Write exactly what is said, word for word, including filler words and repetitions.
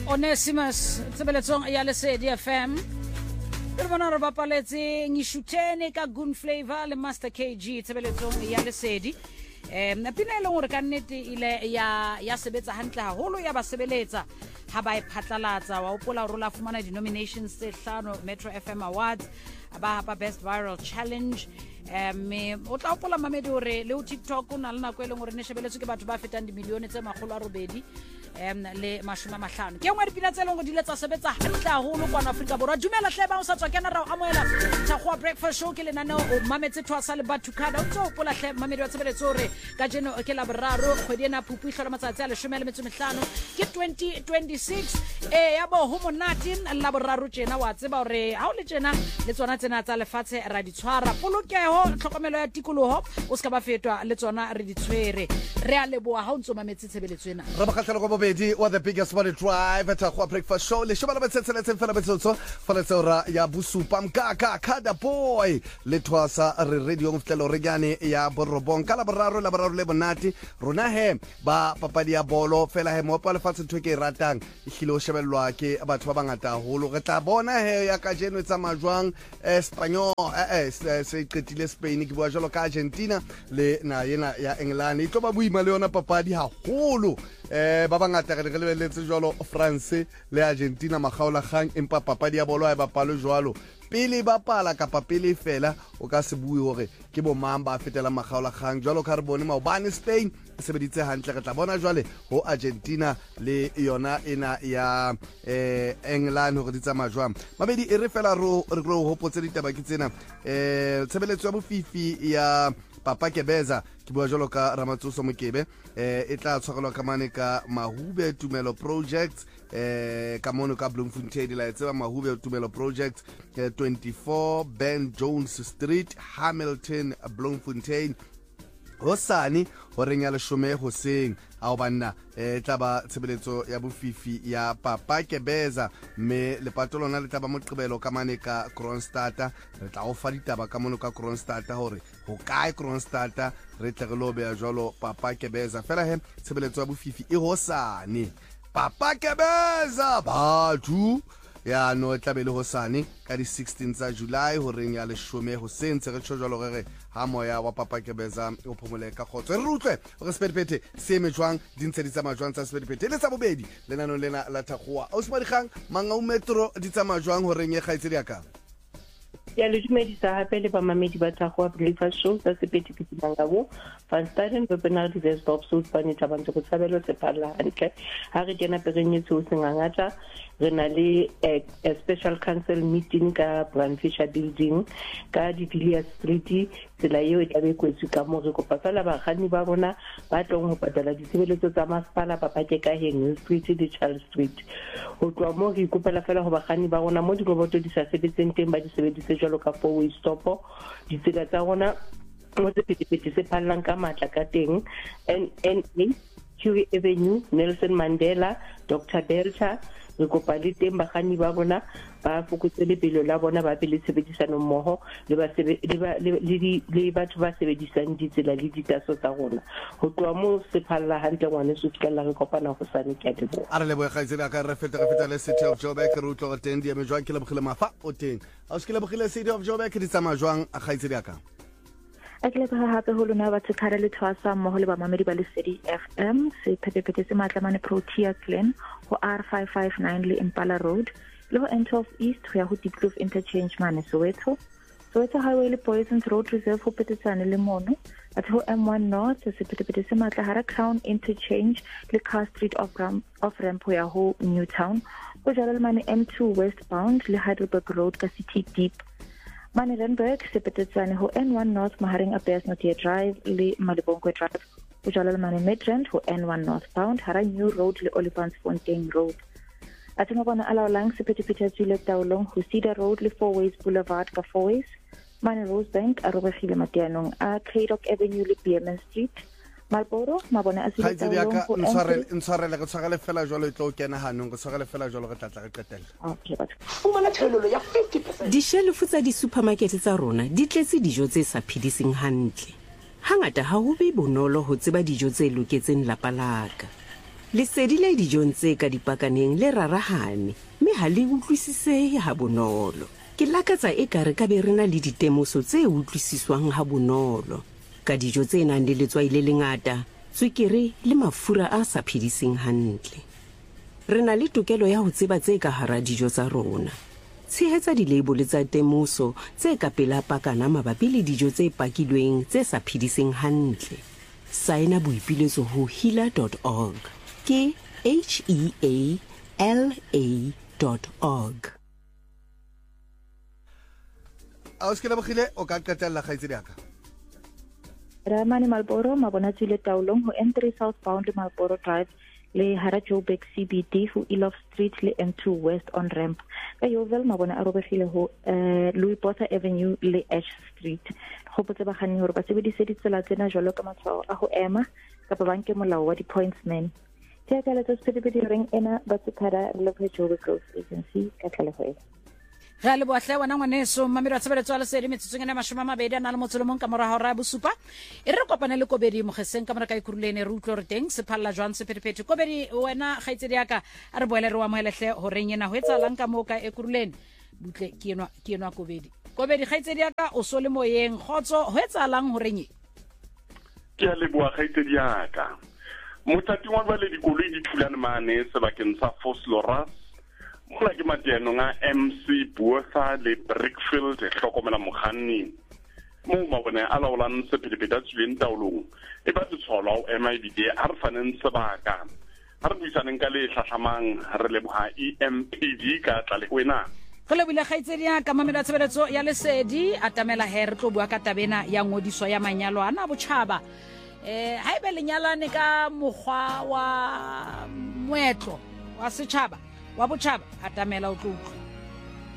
Onesimus tsebeletsong ya Lesedi F M re bona re bapaletse ngishutene ka Goon Flavor le Master K G tsebeletsong ya Lesedi em na pina ile gore ka nnete ile ya ya sebetsa hantle haholo ya ba sebeletsa ha ba iphatlalatsa wa upola rola fumana di nominations tse hlano Metro F M Awards aba ba Best Viral Challenge me o tla upola mamedi hore le TikTok ona le nako ile gore ne shebeletswe ke batho ba fetang di milione tse magolo a robedi em le mashome a mahlano ke ngwe dipina tse leng go di letsa sebetsa hantle haholo kwa Afrika Borwa dumela hle ba o sa tswa kena ra amoela Thakgwa breakfast show ke le nana o mametse thwasa le batho kada o tso upola hle mamedi wa tshebeletso hore ka jeno ke la boraro kgwedi ena phuphu ihlola matsatsi a le shome le metso mehlano ke twenty twenty-six e ya bo ho monatin la boraro tjena wa tseba hore ha o le tjena le tsona tsena tsa lefatshe ra di tshwara polokeho tlhokomelo ya tikoloho o ska ba fetwa le tsona re di tshwere re a leboa ha o ntso mametse tshebeletso ena re ba khatlhela go bobedi wa the biggest money drive at Thakgwa breakfast show le shobala betsetseletse fela betsotso fela tsora ya busupa mkaka kada boy le thwasa re radio mftlelo re gane ya borobong kala boraro la boraro le bonati rona he ba papadi ya bolo fela he mo pa lefatse ntwe ke ratang ihilo shebelwa ke batho ba bangata holo re tla bona he ya ka jeno tsa majwang Espanyol eh se qetile Spain ke bua jalo ka Argentina le na yena ya England itlo ba buima le yona papadi haholo eh ba bangata re re lebeletse jalo France le Argentina magaola gang empa papadi ya bolo ya bapalo jwalo pele ba pala kapa pele fela o ka se bue hore ke bo mamba a fetela magaola gang jwalo ka re bone maobane Spain e sebeditse hantle re tla bona jwale ho Argentina le yona ena ya eh England hore di tsama jwang mabedi e re fela ro re go hopotse ditaba ke tsena eh tshebeletso ya bofifi ya Papa Kebeza ke bua jalo ka Ramatsoso Mokebe eh e tla tshwarelwa ka mane ka Mahube Tumelo Project eh ka mono ka Bloemfontein la tseba Mahube Tumelo Project eh, twenty-four Ben Jones Street Hamilton Bloemfontein hosane horeng ya leshome hoseng a banna e tla ba tshebeletso ya bofifi ya Papa Kebeza me le patolona le tla ba moqebelo ka mane ka Kronstadta re tla o fa ditaba ka mono ka Kronstadta hore ho kae Kronstadta re tle re lobe ya jwalo Papa Kebeza fela he tshebeletso ya bofifi e hosane Papa Kebeza batho ya no tlabele hosane ka di sixteen tsa July horeng ya leshome hoseng tse re tshojalo re ha moya wa Papa Kebeza o phomole ka khotso re rutlwe re sepedipete se mejwang dintse di tsamajwang tsa sepedipete le tsa bobedi lenano lena la Thakgwa o se madigang manga o metro di tsamajwang horeng e gaitse di aka ya le dumedisa hape le ba mamedi ba Thakgwa breakfast show tsa sepedipete mangabo van staden webinar di desktop so tsane tabantsho go tshabelo se pala hantle ha re dena perenyetso o sengangata re na le a special council meeting ka Brandfisher building ka di Villiers Street tsela eo e tlabe kwetsi ka mo re kopa fela ba gani ba rona ba tlong ho patala ditshebeletso tsa masepala ba pake ka Henry Street le Charles Street ho tloa mo re ikopela fela ho ba gani ba rona mo di roboto di sa sebetseng teng ba di sebedise jalo ka four way stop ditsela tsa rona mo tse pete se phallang ka matla ka teng N N A Q Avenue Nelson Mandela Doctor Delta re kopa le teng bagani ba bona ba fokotse lebelo la bona ba pele sebedisano mmoho le ba le le batho ba sebedisang ditsela le ditaso tsa rona ho tloa mo se phalla hantle ngwane se fitla re kopana go sane ke debo a re le boe gaitsela ka re feta re feta le City of Joburg re utlo go teng di eme jwang ke le bogile mafa o teng a o skile bogile City of Joburg di tsama jwang a gaitsela ka a ke le ba hape ho lona ba tshara le thwasa mo le ba mamedi ba Lesedi F M se phepepete se matlamane Protea Glen ho R five five nine le Impala Road le ho N twelve East ho ya ho Diepkloof Interchange mane Soweto Soweto Highway le Poisons Road Reserve ho petetsane le mono at ho M one North se phepepete se matla hara Crown Interchange le Car Street of Ram of Ramp ho ya ho Newtown ho jala le mane M two westbound le Heidelberg Road ka City Deep Mane Randburg se petetsane ho N one North mahareng a Bearsnotia Drive le Malibongwe Drive ho jala le mane Midrand ho N one northbound hara New Road le Olifantsfontein Road a tsema bona ala lang se petepete tsile taolong ho Cedar Road le Four Ways Boulevard ka Four Ways mane Rosebank a robegile mateanong a Claydock Avenue le B M N Street Malboro mabona a tsile taolong ho ntshwarele ntshwarele go tshwarele fela jwalo e tlo kena hanong go tshwarele fela jwalo re tlatla re qetela okay batho fumana thelelo ya fifty percent dishelfu tsa di supermarket tsa rona di tletse dijo tse sa phidising hantle hangata ha ho be bonolo ho tseba dijo tse loketseng lapa laka lesedi le dijong tse ka dipakaneng le rarahane mme ha le utlwisisehe ha bonolo. Ke lakatsa e ka re ka be re na le ditemoso tse utlwisiswang ha bonolo ka dijo tse nang le letswai le lengata, tswekere le mafura a sa phediseng hantle. Re na le tokelo ya ho tseba tse ka hara dijo tsa rona. Tshehetsa dileibole tsa temoso tse ka pela pakana mabapi le dijo tse pakilweng tse sa phediseng hantle. Saena boipiletso ho healer dot org. Ke H E A L A dot org. Auskela bogile o ka qetella kgaitsedi aka. Ramane Malboro mabona tsile taolong ho N three southbound le Malboro Drive le hara Joburg C B D ho Elof Street le M two West on ramp. Ka Yovel mabona a robegile ho uh, Louis Botha Avenue le Ash Street. Go botse ba ganne hore ba sebedise ditsela tsena jalo ka matshwao a go ema ka ba banke molao wa di-pointsmen. Ke ka letsa sepedi reng ena ba tshara le go Joburg Growth Agency ka tlhalego. Ga le boatle wana ngwaneso mamelo a tshebeletso a lesedi metsotsong ena mashome a mabedi a na le motsolo mong ka mora hora bosupa e re kopane le Kobedi mogeseng ka mora ka ikurulene re utlwe re teng se phalla jwang se phethephethe. Kobedi wena kgaitsedi yaka a re boele re wa moelehle ho reng ena ho etsa lang ka mo ka ikurulene butle ke enwa ke enwa Kobedi. Kobedi kgaitsedi yaka o so le moyeng khotso ho etsa lang ho reng ke a le boa kgaitsedi yaka motati wa ba le dikoloi di thulane mane sebakeng sa Vosloorus mona ke matiano nga M C Buotha le Brickfield e hlokomela mokganni mo mabone a laolang sephethephethe a tswileng taolong e ba tshola o ema ebile a re faneng sebaka a re buisaneng ka le hlahlamang re leboha E M P D ka tla le wena go le bile kgaitsedi ya ka mamelo a tshebeletso ya lesedi a tamela he re tlo bua ka tabena ya ngodiso ya manyalo ana botjhaba eh ha ebe lenyalane ka mokgwa wa moetlo wa setjhaba wa botjhaba atamela o tlo